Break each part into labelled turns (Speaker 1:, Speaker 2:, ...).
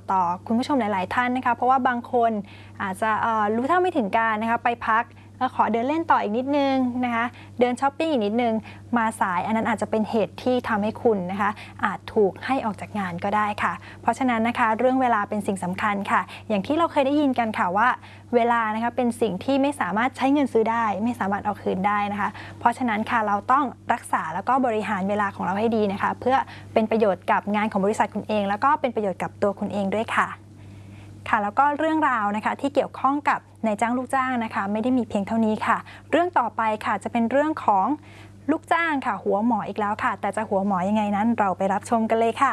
Speaker 1: ต่อคุณผู้ชมหลายๆท่านนะคะเพราะว่าบางคนอาจจะรู้เท่าไม่ถึงการนะคะไปพักขอเดินเล่นต่ออีกนิดนึงนะคะเดินช้อปปิ้งอีกนิดนึงมาสายอันนั้นอาจจะเป็นเหตุที่ทำให้คุณนะคะอาจถูกให้ออกจากงานก็ได้ค่ะเพราะฉะนั้นนะคะเรื่องเวลาเป็นสิ่งสำคัญค่ะอย่างที่เราเคยได้ยินกันค่ะว่าเวลานะคะเป็นสิ่งที่ไม่สามารถใช้เงินซื้อได้ไม่สามารถเอาคืนได้นะคะเพราะฉะนั้นค่ะเราต้องรักษาแล้วก็บริหารเวลาของเราให้ดีนะคะเพื่อเป็นประโยชน์กับงานของบริษัทคุณเองแล้วก็เป็นประโยชน์กับตัวคุณเองด้วยค่ะแล้วก็เรื่องราวนะคะที่เกี่ยวข้องกับนายจ้างลูกจ้างนะคะไม่ได้มีเพียงเท่านี้ค่ะเรื่องต่อไปค่ะจะเป็นเรื่องของลูกจ้างค่ะหัวหมออีกแล้วค่ะแต่จะหัวหมอยังไงนั้นเราไปรับชมกันเลยค่ะ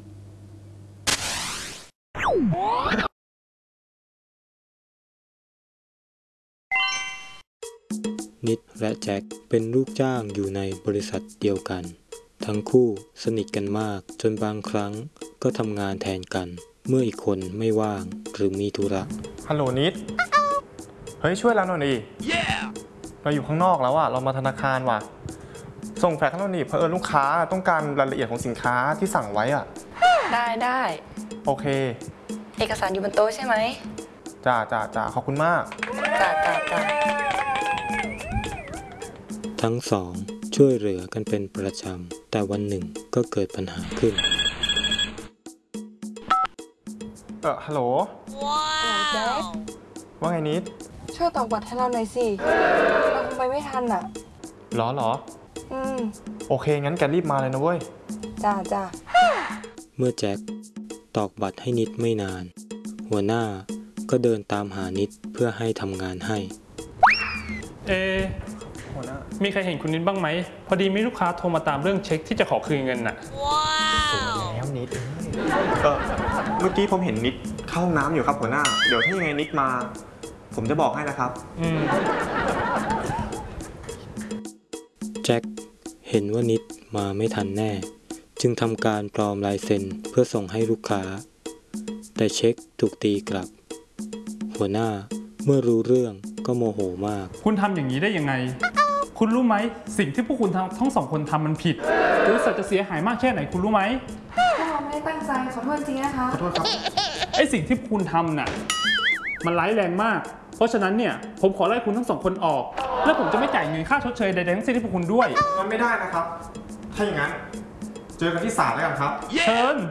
Speaker 2: นิดและแจ็คเป็นลูกจ้างอยู่ในบริษัทเดียวกันทั้งคู่สนิทกันมากจนบางครั้งก็ทำงานแทนกันเมื่ออีกคนไม่ว่างหรือมีธุระ
Speaker 3: ฮัลโหลนิดเฮ้ยช่วยเราหน่อยดิ เราอยู่ข้างนอกแล้วอะเรามาธนาคารว่ะส่งแฟกซ์ให้เราหน่อยเพื่อลูกค้าต้องการรายละเอียดของสินค้าที่สั่งไว้อะ
Speaker 4: ได้
Speaker 3: โอเค
Speaker 4: เอกสารอยู่บนโต๊ะใช่ไหม
Speaker 3: จ้าขอบคุณมาก
Speaker 4: จ้า
Speaker 2: ทั้งสองช่วยเหลือกันเป็นประจำแต่วันหนึ่งก็เกิดปัญหาขึ้น
Speaker 3: ฮัลโหล
Speaker 4: แจ๊ค
Speaker 3: ว่าไงนิด
Speaker 4: ช่วยตอกบัตรให้เราหน่อยสิเราคงไปไม่ทันอ่ะ
Speaker 3: หรอโอเคงั้นแกรีบมาเลยนะเว้ย
Speaker 4: จ้า
Speaker 2: เมื่อแจ็คตอกบัตรให้นิดไม่นานหัวหน้าก็เดินตามหานิดเพื่อให้ทำงานให้
Speaker 3: หัวหน้า
Speaker 5: มีใครเห็นคุณนิดบ้างไหมพอดีมีลูกค้าโทรมาตามเรื่องเช็คที่จะขอคืนเงินน่ะ
Speaker 3: แล้วนิดเมื่อกี้ผมเห็นนิดเข้าห้องน้ำอยู่ครับหัวหน้าเดี๋ยวถ้ายังไงนิดมาผมจะบอกให้นะครับ
Speaker 2: แจ็คเห็นว่านิดมาไม่ทันแน่จึงทำการปลอมลายเซ็นเพื่อส่งให้ลูกค้าแต่เช็คถูกตีกลับหัวหน้าเมื่อรู้เรื่องก็โมโหมาก
Speaker 5: คุณทำอย่างนี้ได้ยังไงคุณรู้ไหมสิ่งที่พวกคุณทั้งสองคนทำมันผิดบริษัทจะเสียหายมากแค่ไหนคุณรู้ไหม
Speaker 4: เราไม่ได้ตั้งใจขอโทษจริงนะคะ
Speaker 3: ขอโทษครับ
Speaker 5: ไอสิ่งที่คุณทำน่ะมันร้ายแรงมากเพราะฉะนั้นเนี่ยผมขอไล่คุณทั้งสองคนออกและผมจะไม่จ่ายเงินค่าชดเชยใดๆทั้งสิ้นให้พวกคุณด้วย
Speaker 3: มันไม่ได้นะครับถ้าอย่างนั้นเจอกันที่ศาลแล้วกันครับ
Speaker 5: เชิญ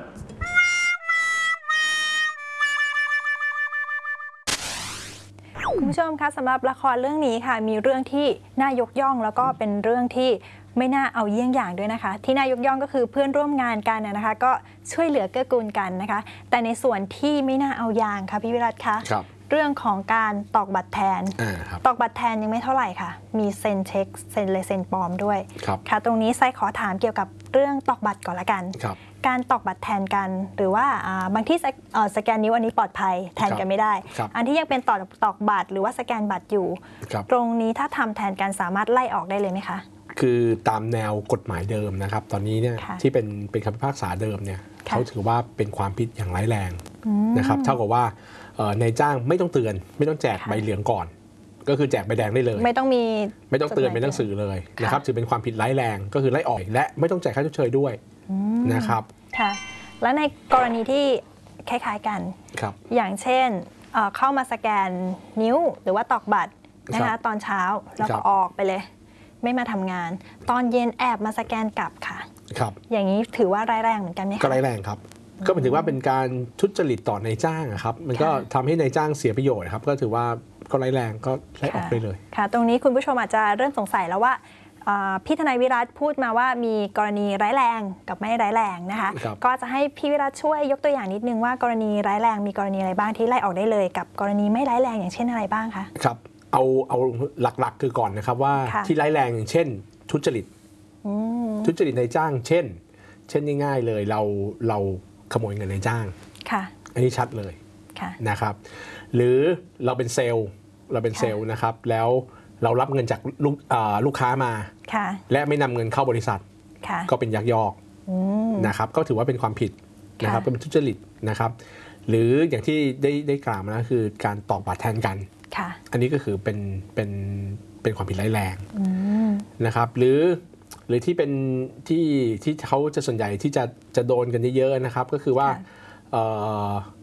Speaker 1: คุณผู้ชมคะสำหรับละครเรื่องนี้ค่ะมีเรื่องที่น่ายกย่องแล้วก็เป็นเรื่องที่ไม่น่าเอาเยี่ยงอย่างด้วยนะคะที่น่ายกย่องก็คือเพื่อนร่วมงานกันนะคะก็ช่วยเหลือเกื้อกูลกันนะคะแต่ในส่วนที่ไม่น่าเอาอย่างค่ะพี่วิรัตคะเรื่องของการตอกบัตรแทนตอกบัตรแทนยังไม่เท่าไหร่ค่ะมีเซ็นเช็คเซ็นลายเซ็นปลอมด้วยค่ะตรงนี้ไซขอถามเกี่ยวกับเรื่องตอกบัตรก่อนละกันการตอกบัตรแทนกันหรือว่าบางที่สแกนนิ้วอันนี้ปลอดภัยแทนกันไม่ได้อันที่ยังเป็นตอกบัตรหรือว่าสแกนบัตรอยู่ตรงนี้ถ้าทำแทนกันสามารถไล่ออกได้เลยไหมคะ
Speaker 6: คือตามแนวกฎหมายเดิมนะครับตอนนี้เนี่ยที่เป็นคำพิพากษาเดิมเนี่ยเขาถือว่าเป็นความผิดอย่างร้ายแรงนะครับเท่ากับว่านายจ้างไม่ต้องเตือนไม่ต้องแจกใบเหลืองก่อนก็คือแจกใบแดงได้เลย
Speaker 1: ไม่ต้อง
Speaker 6: เตือนไม่ต้องสื่อเลยนะครับถือเป็นความผิดร้ายแรงก็คือไล่ออกและไม่ต้องจ่ายค่าชดเชยด้วยนะครับ
Speaker 1: ค่ะและในกรณีที่คล้ายๆกันอย่างเช่นเข้ามาสแกนนิ้วหรือว่าตอกบัตรนะคะตอนเช้าแล้วก็ออกไปเลยไม่มาทำงานตอนเย็นแอบมาสแกนกลับค่ะอย่างนี้ถือว่าร้ายแรงเหมือนกันไหมคะ
Speaker 6: ก็ร้ายแรงครับก็หมายถึงว่าเป็นการทุจริตต่อนายจ้างครับมันก็ทำให้นายจ้างเสียประโยชน์ครับก็ถือว่าก็ร้ายแรงก็ไล่ออกไปเลย
Speaker 1: ค่ะตรงนี้คุณผู้ชมอาจจะเริ่มสงสัยแล้วว่าพี่ทนายวิรัตพูดมาว่ามีกรณีร้ายแรงกับไม่ร้ายแรงนะคะก็จะให้พี่วิรัตช่วยยกตัวอย่างนิดนึงว่ากรณีร้ายแรงมีกรณีอะไรบ้างที่ไล่ออกได้เลยกับกรณีไม่ร้ายแรงอย่างเช่นอะไรบ้างคะ
Speaker 6: ครับเอาหลักๆคือก่อนนะครับว่าที่ร้ายแรงอย่างเช่นทุจริตนายจ้างเช่นง่ายๆเลยเราขโมยเงินนายจ้างอันนี้ชัดเลยนะครับหรือเราเป็นเซลล์นะครับแล้วเรารับเงินจากลูกค้ามาและไม่นำเงินเข้าบริษัทก็เป็นยักยอกนะครับก็ถือว่าเป็นความผิดนะครับเป็นทุจริตนะครับหรืออย่างที่ได้กล่าวมาแล้วคือการตอกบัตรแทนกันอันนี้ก็คือเป็นความผิดร้ายแรงนะครับหรือที่เป็นที่เขาจะส่วนใหญ่ที่จะโดนกันเยอะๆนะครับก็คือว่า